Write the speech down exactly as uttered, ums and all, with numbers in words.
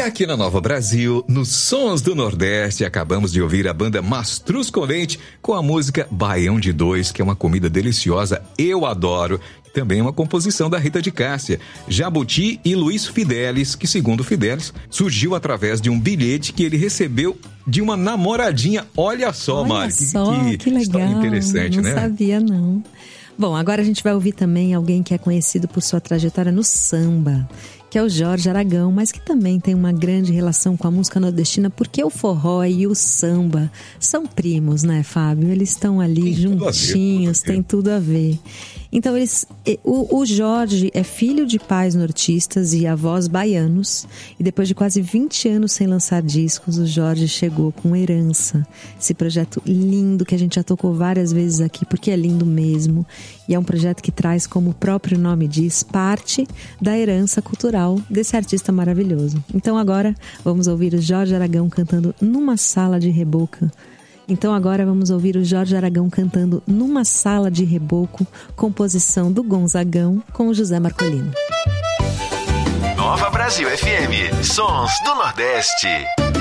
aqui na Nova Brasil, nos Sons do Nordeste, acabamos de ouvir a banda Mastruz com Leite com a música Baião de Dois, que é uma comida deliciosa, eu adoro. Também uma composição da Rita de Cássia, Jabuti e Luiz Fidelis, que segundo Fidelis, surgiu através de um bilhete que ele recebeu de uma namoradinha. Olha só, Olha Mari, só, que, que legal, interessante, não né? Não sabia, não. Bom, agora a gente vai ouvir também alguém que é conhecido por sua trajetória no samba, que é o Jorge Aragão, mas que também tem uma grande relação com a música nordestina, porque o forró e o samba são primos, né, Fábio? Eles estão ali tem juntinhos, tem tudo a ver. Então, eles, o, o Jorge é filho de pais nortistas e avós baianos, e depois de quase vinte anos sem lançar discos, o Jorge chegou com Herança, esse projeto lindo que a gente já tocou várias vezes aqui, porque é lindo mesmo, e é um projeto que traz, como o próprio nome diz, parte da herança cultural desse artista maravilhoso. Então agora vamos ouvir o Jorge Aragão cantando Numa Sala de Reboca. Então agora vamos ouvir o Jorge Aragão cantando Numa Sala de Reboco, composição do Gonzagão com o José Marcolino. Nova Brasil F M, Sons do Nordeste.